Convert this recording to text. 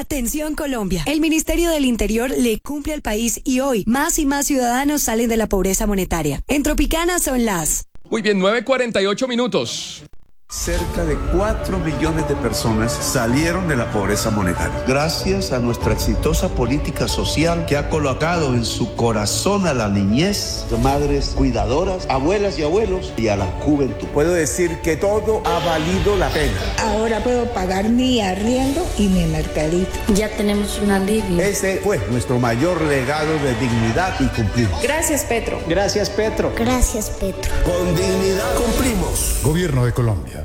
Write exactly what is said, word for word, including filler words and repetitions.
Atención Colombia, el Ministerio del Interior le cumple al país y hoy más y más ciudadanos salen de la pobreza monetaria. En Tropicana son las... Muy bien, nueve cuarenta y ocho minutos. Cerca de cuatro millones de personas salieron de la pobreza monetaria. Gracias a nuestra exitosa política social que ha colocado en su corazón a la niñez, madres cuidadoras, abuelas y abuelos y a la juventud. Puedo decir que todo ha valido la pena. Ahora puedo pagar mi arriendo y mi mercadito. Ya tenemos un alivio. Ese fue nuestro mayor legado de dignidad y cumplir. Gracias, Petro. Gracias, Petro. Gracias, Petro. Con dignidad cumplimos. Gobierno de Colombia.